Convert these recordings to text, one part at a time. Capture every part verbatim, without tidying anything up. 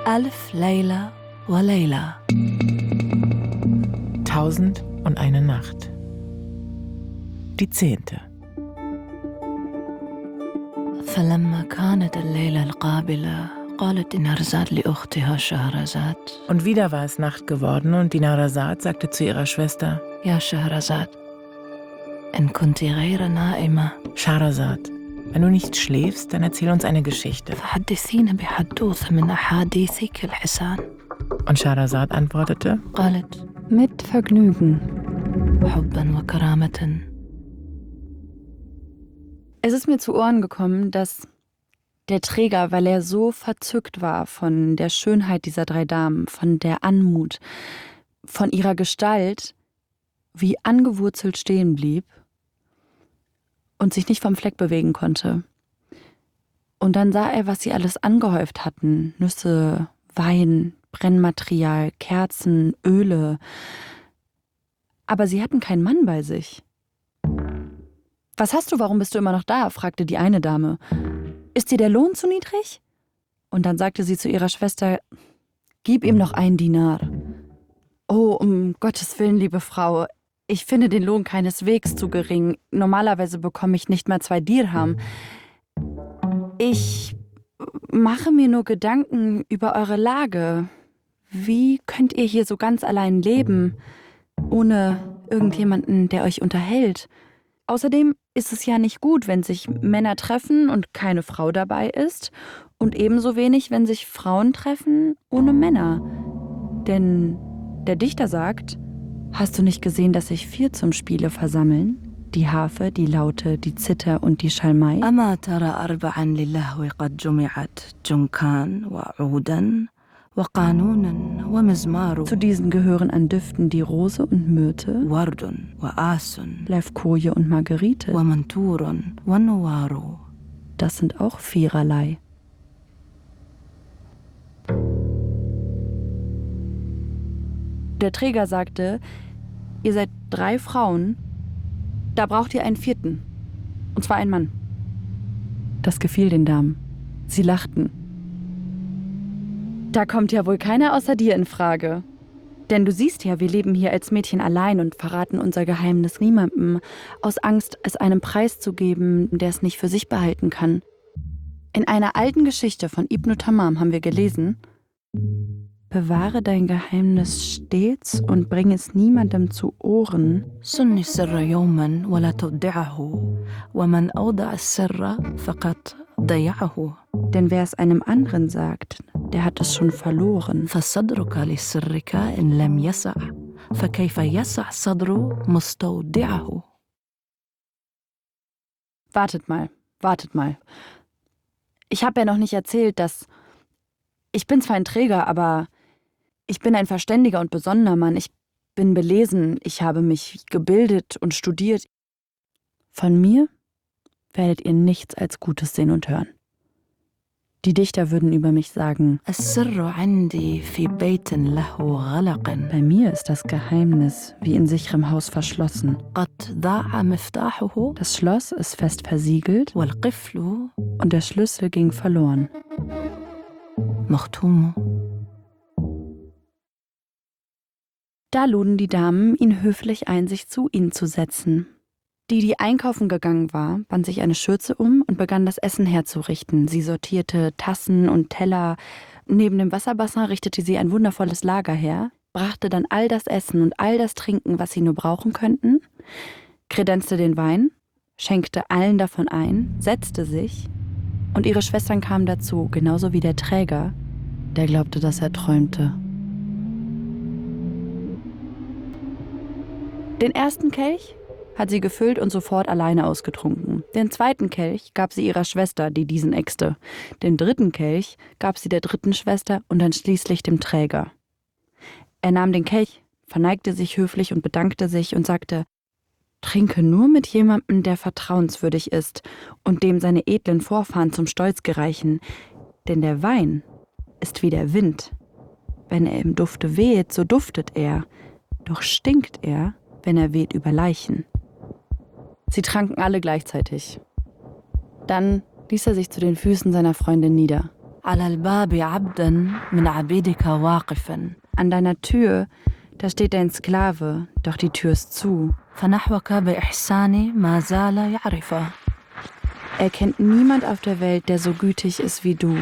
ألف ليلة وليلة. Tausend und eine Nacht. Die zehnte. فلما كانت الليلة القابلة قالت دينارزاد لأختها شهرزاد. Und wieder war es Nacht geworden und Dinarzad sagte zu ihrer Schwester: يا شهرزاد إن كنت غير نائمة Schahrazad, wenn du nicht schläfst, dann erzähl uns eine Geschichte. فحدثينا بحدوث من أحاديثك الحسان. Und Schahrazad antwortete: قالت Mit Vergnügen. حبا وكرامة. Es ist mir zu Ohren gekommen, dass der Träger, weil er so verzückt war von der Schönheit dieser drei Damen, von der Anmut, von ihrer Gestalt, wie angewurzelt stehen blieb und sich nicht vom Fleck bewegen konnte. Und dann sah er, was sie alles angehäuft hatten: Nüsse, Wein, Brennmaterial, Kerzen, Öle. Aber sie hatten keinen Mann bei sich. »Was hast du, warum bist du immer noch da?« fragte die eine Dame. »Ist dir der Lohn zu niedrig?« Und dann sagte sie zu ihrer Schwester: »Gib ihm noch einen Dinar.« »Oh, um Gottes Willen, liebe Frau, ich finde den Lohn keineswegs zu gering. Normalerweise bekomme ich nicht mal zwei Dirham. Ich mache mir nur Gedanken über eure Lage. Wie könnt ihr hier so ganz allein leben, ohne irgendjemanden, der euch unterhält? Außerdem ist es ja nicht gut, wenn sich Männer treffen und keine Frau dabei ist, und ebenso wenig, wenn sich Frauen treffen ohne Männer. Denn der Dichter sagt: Hast du nicht gesehen, dass sich vier zum Spiele versammeln? Die Harfe, die Laute, die Zither und die Schalmei. أما ترى أربعا للهو قد جمعت جنكان وعودا وقانون ومزمار. Zu diesen gehören an Düften die Rose und Myrte, ورد وآس Levkoje und Margerite. ومنتور ونوار. Das sind auch viererlei. Der Träger sagte: Ihr seid drei Frauen, da braucht ihr einen vierten. Und zwar einen Mann. Das gefiel den Damen. Sie lachten. Da kommt ja wohl keiner außer dir in Frage. Denn du siehst ja, wir leben hier als Mädchen allein und verraten unser Geheimnis niemandem, aus Angst, es einem preiszugeben, der es nicht für sich behalten kann. In einer alten Geschichte von Ibn Tamam haben wir gelesen: Bewahre dein Geheimnis stets und bring es niemandem zu Ohren. صن السر يوما ولا تودعه ومن أودع السر فقد ضيعه. Denn wer es einem anderen sagt, der hat es schon verloren. فصدرك لسرك إن لم يسع فكيف يسع صدر مستودعه. Wartet mal, wartet mal. Ich habe ja noch nicht erzählt, dass ich bin zwar ein Träger, aber ich bin ein verständiger und besonnener Mann. Ich bin belesen, ich habe mich gebildet und studiert. Von mir werdet ihr nichts als Gutes sehen und hören. Die Dichter würden über mich sagen: السر عندي في بيت له غلق. Bei mir ist das Geheimnis wie in sicherem Haus verschlossen. قد ضاع مفتاحه Das Schloss ist fest versiegelt والقفل und der Schlüssel ging verloren. مختوم. Da luden die Damen ihn höflich ein, sich zu ihnen zu setzen. Die, die einkaufen gegangen war, band sich eine Schürze um und begann das Essen herzurichten. Sie sortierte Tassen und Teller. Neben dem Wasserbassin richtete sie ein wundervolles Lager her, brachte dann all das Essen und all das Trinken, was sie nur brauchen könnten, kredenzte den Wein, schenkte allen davon ein, setzte sich, und ihre Schwestern kamen dazu, genauso wie der Träger, der glaubte, dass er träumte. Den ersten Kelch hat sie gefüllt und sofort alleine ausgetrunken. Den zweiten Kelch gab sie ihrer Schwester, die diesen ächzte. Den dritten Kelch gab sie der dritten Schwester und dann schließlich dem Träger. Er nahm den Kelch, verneigte sich höflich und bedankte sich und sagte: Trinke nur mit jemandem, der vertrauenswürdig ist und dem seine edlen Vorfahren zum Stolz gereichen. Denn der Wein ist wie der Wind. Wenn er im Dufte weht, so duftet er, doch stinkt er, wenn er weht über Leichen. Sie tranken alle gleichzeitig. Dann ließ er sich zu den Füßen seiner Freundin nieder. على الباب عبدا من عبيدك واقفا. An deiner Tür, da steht dein Sklave, doch die Tür ist zu. فنحوك بإحساني ما زال يعرفه. Er kennt niemand auf der Welt, der so gütig ist wie du.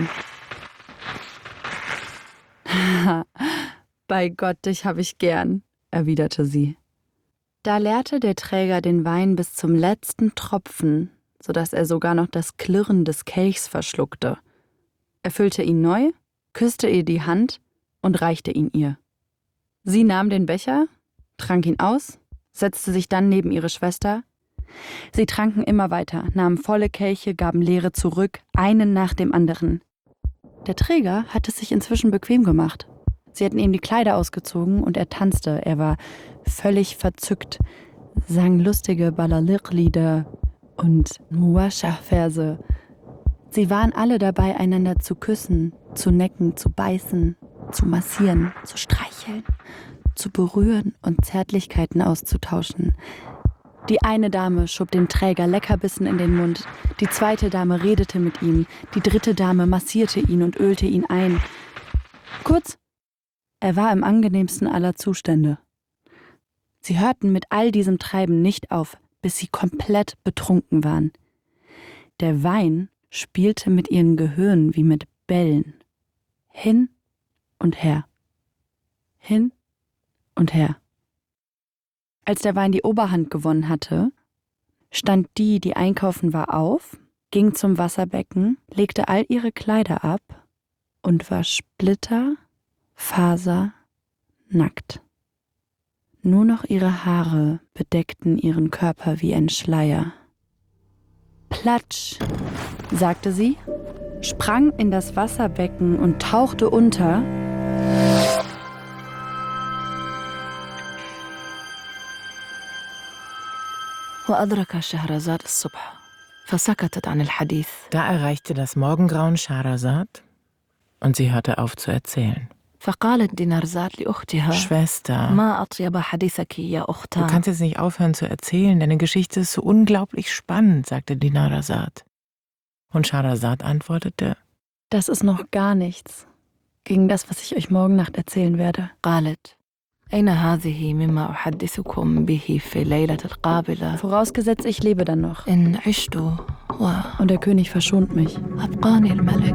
Bei Gott, dich hab ich gern, erwiderte sie. Da leerte der Träger den Wein bis zum letzten Tropfen, sodass er sogar noch das Klirren des Kelchs verschluckte. Er füllte ihn neu, küsste ihr die Hand und reichte ihn ihr. Sie nahm den Becher, trank ihn aus, setzte sich dann neben ihre Schwester. Sie tranken immer weiter, nahmen volle Kelche, gaben leere zurück, einen nach dem anderen. Der Träger hatte es sich inzwischen bequem gemacht. Sie hatten ihm die Kleider ausgezogen und er tanzte. Er war völlig verzückt, sang lustige Balaliq-Lieder und Muwashah-Verse. Sie waren alle dabei, einander zu küssen, zu necken, zu beißen, zu massieren, zu streicheln, zu berühren und Zärtlichkeiten auszutauschen. Die eine Dame schob dem Träger Leckerbissen in den Mund, die zweite Dame redete mit ihm, die dritte Dame massierte ihn und ölte ihn ein. Kurz, er war im angenehmsten aller Zustände. Sie hörten mit all diesem Treiben nicht auf, bis sie komplett betrunken waren. Der Wein spielte mit ihren Gehirnen wie mit Bällen. Hin und her. Hin und her. Als der Wein die Oberhand gewonnen hatte, stand die, die einkaufen war, auf, ging zum Wasserbecken, legte all ihre Kleider ab und war splitter, faser, nackt. Nur noch ihre Haare bedeckten ihren Körper wie ein Schleier. Platsch, sagte sie, sprang in das Wasserbecken und tauchte unter. وأدرك شهرزاد الصبح فسكتت عن الحديث. Da erreichte das Morgengrauen Scheherazad und sie hörte auf zu erzählen. فقالت دينارزاد لأختها Schwester, ما أطيب حديثك يا du أختها. kannst jetzt nicht aufhören zu erzählen, deine Geschichte ist so unglaublich spannend, sagte Dinarzad. Und Scheherazad antwortete, Das ist noch gar nichts gegen das, was ich euch morgen Nacht erzählen werde. قالت أين هذه مما أحدثكم به في ليلة القابلة. Vorausgesetzt, ich lebe dann noch. إن عشت Und der König verschont mich. وأبقاني الملك.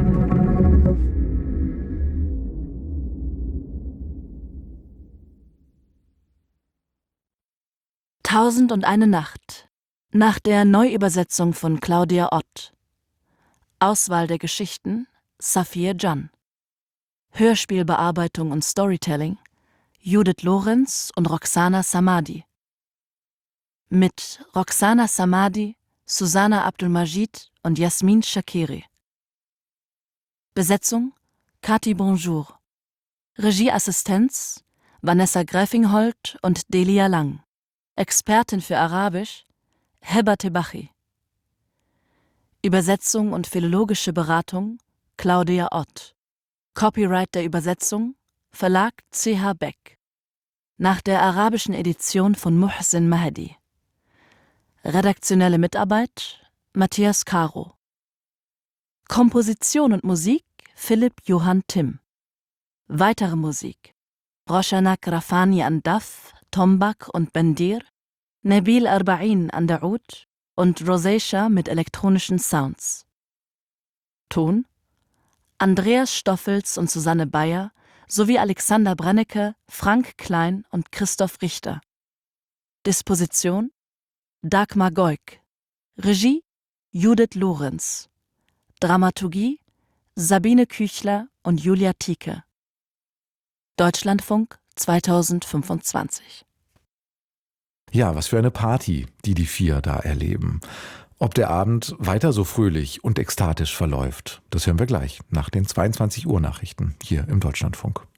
Tausend und eine Nacht. Nach der Neuübersetzung von Claudia Ott. Auswahl der Geschichten Safiye Can. Hörspielbearbeitung und Storytelling Judith Lorenz und Roxana Samadi. Mit Roxana Samadi, Susanna Abdul-Majid und Jasmin Shakiri. Besetzung Kati Bonjour. Regieassistenz Vanessa Gräfingholt und Delia Lang. Expertin für Arabisch Heba Tebachi. Übersetzung und philologische Beratung Claudia Ott. Copyright der Übersetzung Verlag C H Beck. Nach der arabischen Edition von Muhsin Mahdi. Redaktionelle Mitarbeit Matthias Caro. Komposition und Musik Philipp Johann Timm. Weitere Musik Roshanak Rafani an Daf, Tombak und Bendir, Nabil Arba'in an der Oud und Rosacea mit elektronischen Sounds. Ton Andreas Stoffels und Susanne Bayer sowie Alexander Brennecke, Frank Klein und Christoph Richter. Disposition Dagmar Goik. Regie Judith Lorenz. Dramaturgie Sabine Küchler und Julia Tieke. Deutschlandfunk zweitausendfünfundzwanzig. Ja, was für eine Party, die die vier da erleben. Ob der Abend weiter so fröhlich und ekstatisch verläuft, das hören wir gleich nach den zweiundzwanzig Uhr Nachrichten hier im Deutschlandfunk.